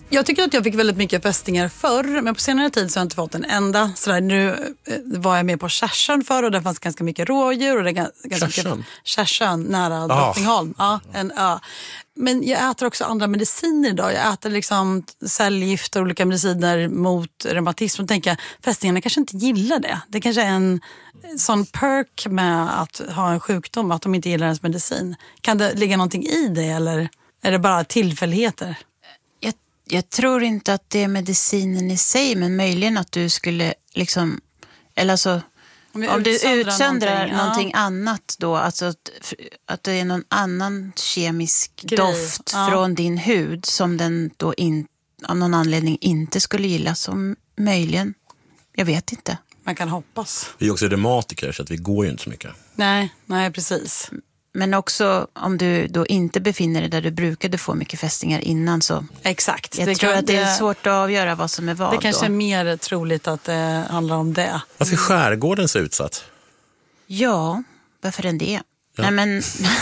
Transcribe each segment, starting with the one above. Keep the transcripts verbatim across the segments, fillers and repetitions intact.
Jag tycker att jag fick väldigt mycket fästingar förr, men på senare tid så har jag inte fått en enda. Sådär, nu var jag med på Kärsön förr och där fanns ganska mycket rådjur. Och det är ganska Kärsön? mycket Kärsön, nära Drottningholm. Ja, en ö. Men jag äter också andra mediciner idag. Jag äter liksom cellgifter och olika mediciner mot reumatism. Och tänker, fästingarna kanske inte gillar det. Det kanske är en sån perk med att ha en sjukdom, att de inte gillar ens medicin. Kan det ligga någonting i det eller är det bara tillfälligheter? Jag, jag tror inte att det är medicinen i sig, men möjligen att du skulle liksom, eller alltså, om, om du utsöndrar någonting, någonting ja. annat då, alltså att, att det är någon annan kemisk Grej. doft ja. från din hud som den då in, av någon anledning inte skulle gilla, som möjligen, jag vet inte. Man kan hoppas. Vi är också reumatiker så att vi går ju inte så mycket. Nej, nej precis. Men också om du då inte befinner dig där du brukade få mycket fästingar innan så... Exakt. Jag det tror kan, att det är svårt att avgöra vad som är vad. Det kanske då. är mer troligt att det handlar om det. Varför är skärgården så utsatt? Ja, varför är det? Ja. Nej men...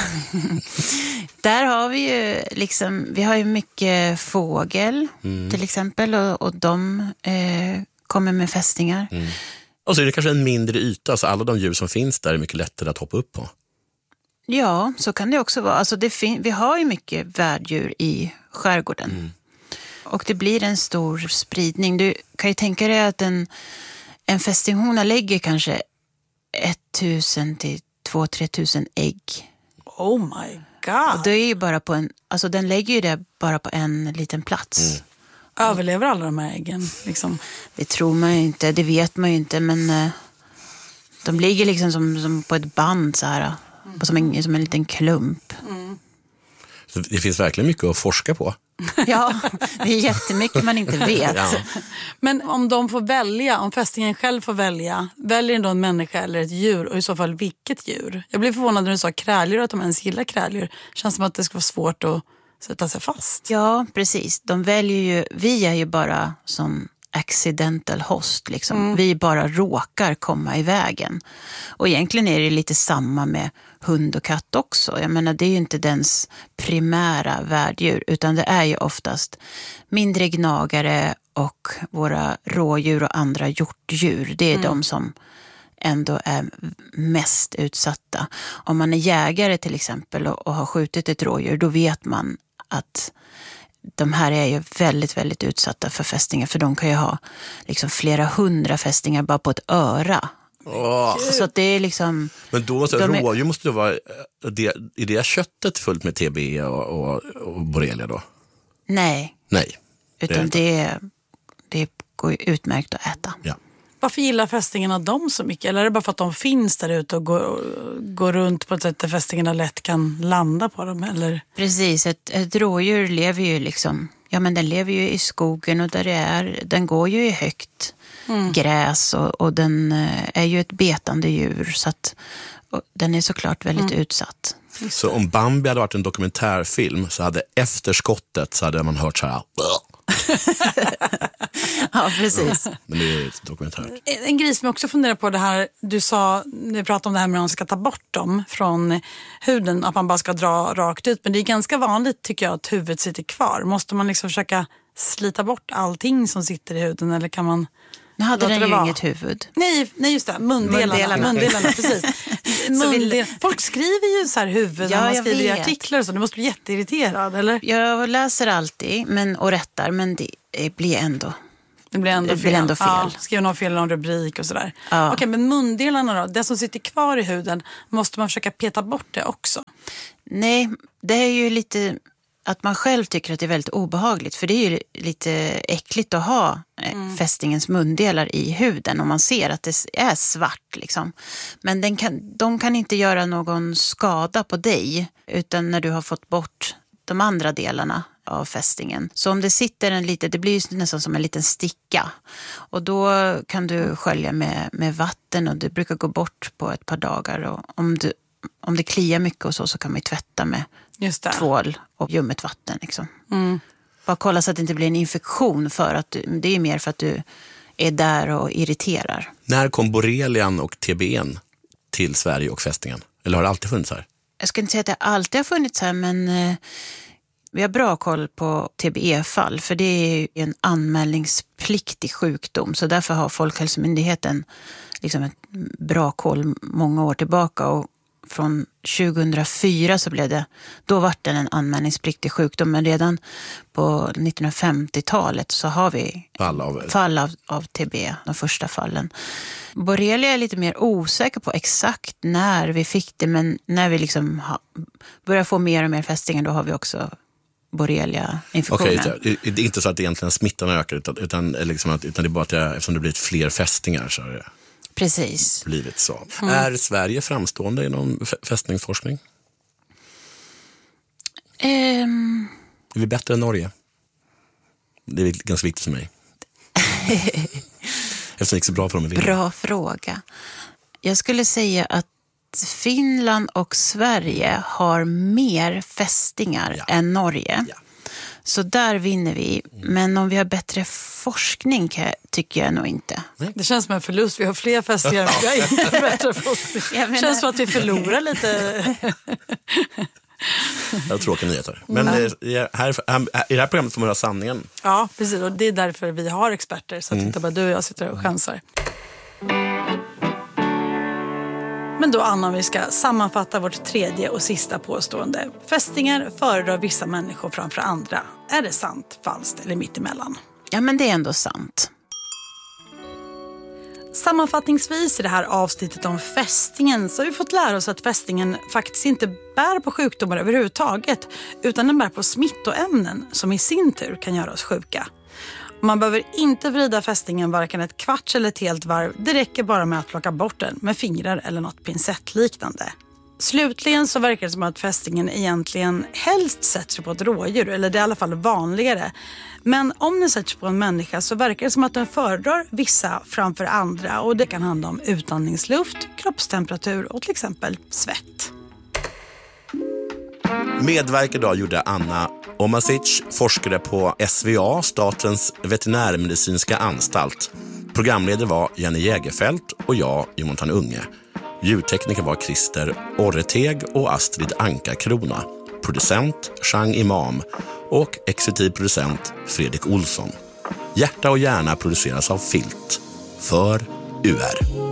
där har vi ju liksom... Vi har ju mycket fågel mm. till exempel och, och de eh, kommer med fästingar. Mm. Och så är det kanske en mindre yta, så alla de djur som finns där är mycket lättare att hoppa upp på. Ja, så kan det också vara. Alltså det fin- vi har ju mycket värddjur i skärgården. Mm. Och det blir en stor spridning. Du kan ju tänka dig att en, en fästinghona lägger kanske tusen till två till tre tusen ägg. Oh my god. Och det är ju bara på en, alltså den lägger ju det bara på en liten plats. Mm. Överlever alla de här äggen? Liksom? Det tror man ju inte, det vet man ju inte. Men eh, de ligger liksom som, som på ett band så här. Mm. Som, en, som en liten klump. Mm. Så det finns verkligen mycket att forska på. Ja, det är jättemycket man inte vet. Ja. Men om de får välja, om fästingen själv får välja, väljer då en människa eller ett djur och i så fall vilket djur? Jag blev förvånad när du sa kräldjur, att de ens gillar kräldjur. Känns som att det ska vara svårt att sätta sig fast. Ja, precis. De väljer ju, vi är ju bara som accidental host liksom. Mm. Vi bara råkar komma i vägen. Och egentligen är det lite samma med hund och katt också. Jag menar, det är ju inte dens primära värddjur, utan det är ju oftast mindre gnagare och våra rådjur och andra hjortdjur. Det är mm. de som ändå är mest utsatta. Om man är jägare till exempel och, och har skjutit ett rådjur, då vet man att de här är ju väldigt, väldigt utsatta för fästingar. För de kan ju ha liksom flera hundra fästingar bara på ett öra. Oh. Så att det är liksom... Men då måste, de rådjur måste det vara... Det, är det köttet fullt med T B och, och, och borrelia då? Nej. Nej. Utan det, det, det går ju utmärkt att äta. Ja. Varför gillar fästingarna dem så mycket? Eller är det bara för att de finns där ute och går, går runt på ett sätt där fästingarna lätt kan landa på dem? Eller? Precis, ett, ett rådjur lever ju liksom... Ja, men den lever ju i skogen och där det är... Den går ju i högt mm. gräs och, och den är ju ett betande djur. Så att den är såklart väldigt mm. utsatt. Så om Bambi hade varit en dokumentärfilm så hade efter skottet så hade man hört så här... Ja, precis. Men det är ett dokumentärt. En grej som jag också funderar på det här, du sa, när vi pratade om det här med att man ska ta bort dem från huden, att man bara ska dra rakt ut. Men det är ganska vanligt tycker jag att huvudet sitter kvar. Måste man liksom försöka slita bort allting som sitter i huden eller kan man... Nu hade den ju vara? Inget huvud. Nej, nej just det, mundelarna. Mundelarna, mundelarna precis. Mundel... Folk skriver ju så här huvud ja, när man skriver i vet. artiklar och så. Du måste bli jätteirriterad, eller? Jag läser alltid men, och rättar, men det blir ändå... Det blir ändå det fel. Blir ändå fel. Ja, skriver någon fel någon rubrik och sådär. Ja. Okej, men mundelarna då? Det som sitter kvar i huden, måste man försöka peta bort det också? Nej, det är ju lite... Att man själv tycker att det är väldigt obehagligt. För det är ju lite äckligt att ha mm. fästingens mundelar i huden. Om man ser att det är svart liksom. Men den kan, de kan inte göra någon skada på dig. Utan när du har fått bort de andra delarna av fästingen. Så om det sitter en liten, det blir ju nästan som en liten sticka. Och då kan du skölja med, med vatten. Och det brukar gå bort på ett par dagar. Och om, du, om det kliar mycket och så så kan man ju tvätta med just det. Tvål och ljummet vatten liksom. Mm. Bara kolla så att det inte blir en infektion för att du, det är mer för att du är där och irriterar. När kom borrelian och T B N till Sverige och fästingen? Eller har det alltid funnits här? Jag ska inte säga att det alltid har funnits här, men eh, Vi har bra koll på T B E-fall, för det är en anmälningspliktig sjukdom. Så därför har Folkhälsomyndigheten liksom ett bra koll många år tillbaka. Och från tjugohundrafyra så blev det, då var det en anmälningspliktig sjukdom. Men redan på nittonhundrafemtiotalet så har vi fall av, fall av, av T B, de första fallen. Borrelia är lite mer osäker på exakt när vi fick det, men när vi liksom ha, börjar få mer och mer fästingar, då har vi också borrelia-infektionen. Okej, det är inte så att egentligen smittan ökar, utan, utan, liksom att, utan det är bara att det, eftersom det blivit fler fästingar så har det Precis. blivit så. Mm. Är Sverige framstående inom fästningsforskning? Um... Är vi bättre än Norge? Det är ganska viktigt för mig. Eftersom det gick så bra för dem i Finland. Bra fråga. Jag skulle säga att Finland och Sverige har mer fästingar ja. än Norge. Ja. Så där vinner vi. Men om vi har bättre forskning tycker jag nog inte. Det känns som en förlust. Vi har fler fästingar än vi har inte bättre forskning. Det känns som att vi förlorar lite. Jag har tråkiga nyheter. Men mm. här, i det här programmet får man höra sanningen. Ja, precis. Och det är därför vi har experter. Så att mm. inte bara du och jag sitter och chansar. Men då, Anna, vi ska sammanfatta vårt tredje och sista påstående. Fästingar föredrar vissa människor framför andra. Är det sant, falskt eller mittemellan? Ja, men det är ändå sant. Sammanfattningsvis i det här avsnittet om fästingen så har vi fått lära oss att fästingen faktiskt inte bär på sjukdomar överhuvudtaget, utan den bär på smittoämnen som i sin tur kan göra oss sjuka. Man behöver inte vrida fästingen varken ett kvarts eller ett helt varv. Det räcker bara med att plocka bort den med fingrar eller något pincettliknande. Slutligen så verkar det som att fästingen egentligen helst sätter sig på ett rådjur, eller det är i alla fall vanligare. Men om den sätter sig på en människa så verkar det som att den föredrar vissa framför andra, och det kan handla om utandningsluft, kroppstemperatur och till exempel svett. Medverk idag gjorde Anna Omasic, forskare på S V A, Statens veterinärmedicinska anstalt. Programledare var Jenny Jägerfält och jag, Jonathan Unge. Ljudtekniker var Christer Orreteg och Astrid Anka-Krona. Producent Chang Imam och exekutiv producent Fredrik Olsson. Hjärta och hjärna produceras av Filt för U R.